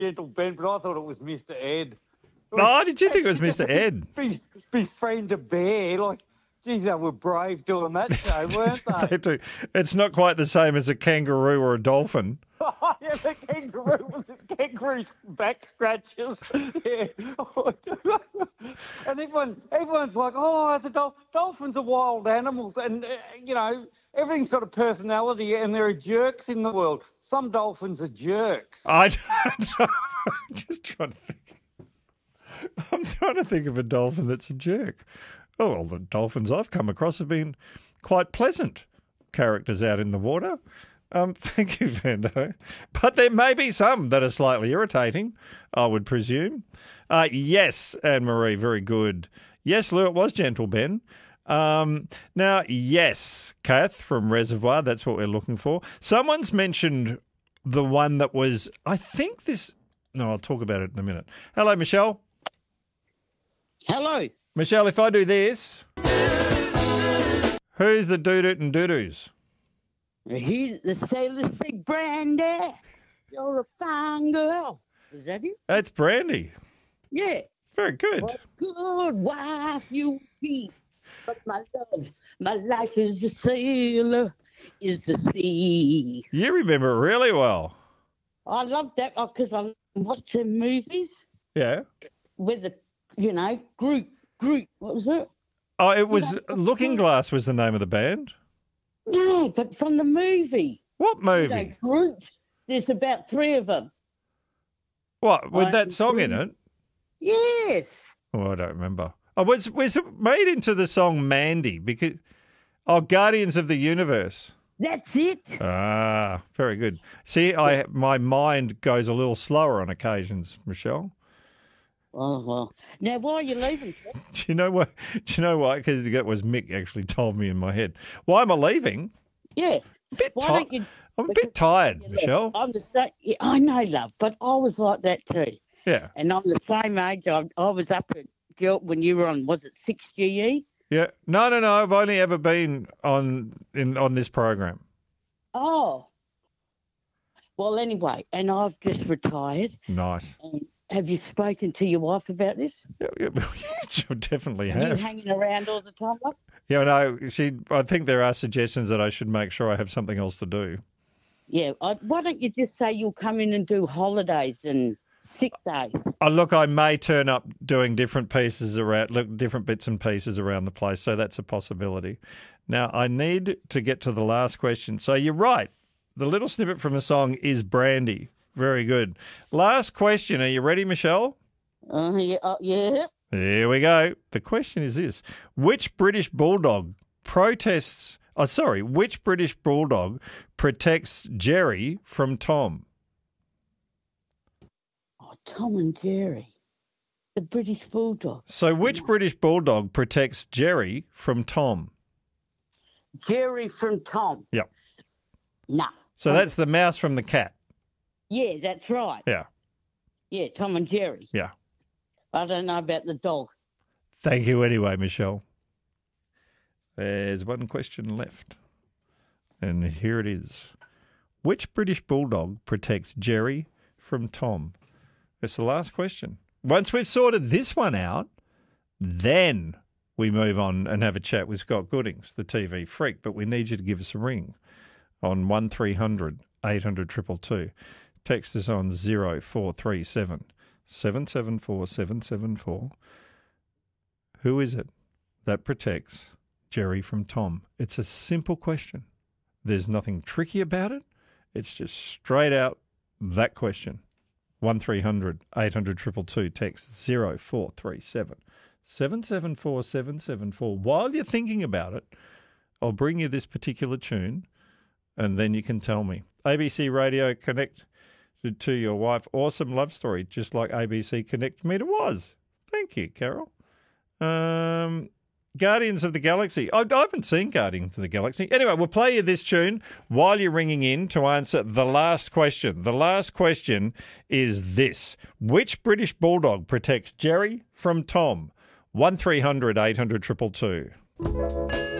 Gentle Ben, but I thought it was Mr. Ed. Oh, did you think it was Mr. Ed? Befriend a bear. Like, geez, they were brave doing that show, weren't they? They do. It's not quite the same as a kangaroo or a dolphin. Yeah, the kangaroo was kangaroo's back scratches. Yeah. And everyone's like, oh, the dolphins are wild animals. And, everything's got a personality and there are jerks in the world. Some dolphins are jerks. I'm just trying to think. I'm trying to think of a dolphin that's a jerk. Oh, well, the dolphins I've come across have been quite pleasant characters out in the water. Thank you, Vando. But there may be some that are slightly irritating, I would presume. Yes, Anne-Marie, very good. Yes, Lou, it was Gentle Ben. Now, yes, Kath from Reservoir, that's what we're looking for. Someone's mentioned the one that was, I think this... No, I'll talk about it in a minute. Hello, Michelle. Hello. Michelle, if I do this, who's the doo-doot and doo-doos? He's the sailor's big Brandy. You're a fine girl. Is that it? That's Brandy. Yeah. Very good. What good wife you be. But my love, my life is the sailor, is the sea. You remember it really well. I love that because I watch the movies. Yeah. With the, group. What was it? Oh, it was Looking Glass was the name of the band. No, but from the movie. What movie? Groups. There's about 3 of them. What, with that song in it? Yes. Oh, I don't remember. Oh, was it made into the song Mandy? Because Guardians of the Universe. That's it. Ah, very good. See, my mind goes a little slower on occasions, Michelle. Oh, well. Now, why are you leaving, Jeff? Do you know why? Because that was Mick actually told me in my head. Why am I leaving? Yeah. I'm a bit tired, Michelle. I'm the same. Yeah, I know, love, but I was like that too. Yeah. And I'm the same age. I was up at when you were on, was it 6GE? Yeah. No. I've only ever been on this program. Oh. Well, anyway, and I've just retired. Nice. And have you spoken to your wife about this? Yeah, I definitely Are have. you hanging around all the time, love? Yeah, no. I think there are suggestions that I should make sure I have something else to do. Yeah. Why don't you just say you'll come in and do holidays and sick days? Oh, look, I may turn up doing different bits and pieces around the place, so that's a possibility. Now, I need to get to the last question. So you're right. The little snippet from the song is Brandy. Very good. Last question. Are you ready, Michelle? Yeah. Here we go. The question is this. Which British Bulldog protects Jerry from Tom? Oh, Tom and Jerry. The British Bulldog. So which British Bulldog protects Jerry from Tom? Jerry from Tom. Yep. No. So that's the mouse from the cat. Yeah, that's right. Yeah. Yeah, Tom and Jerry. Yeah. I don't know about the dog. Thank you anyway, Michelle. There's one question left. And here it is. Which British Bulldog protects Jerry from Tom? That's the last question. Once we've sorted this one out, then we move on and have a chat with Scott Goodings, the TV freak. But we need you to give us a ring on 1300 800 222. Text us on 0437 774 774. Who is it that protects Jerry from Tom? It's a simple question. There's nothing tricky about it. It's just straight out that question. 1300 800 222. Text 0437 774 774. While you're thinking about it, I'll bring you this particular tune and then you can tell me. ABC Radio Connect to your wife. Awesome love story, just like ABC Connect me to was. Thank you, Carol. Guardians of the Galaxy. I haven't seen Guardians of the Galaxy. Anyway, we'll play you this tune while you're ringing in to answer the last question. The last question is this. Which British Bulldog protects Jerry from Tom? 1300 800 222.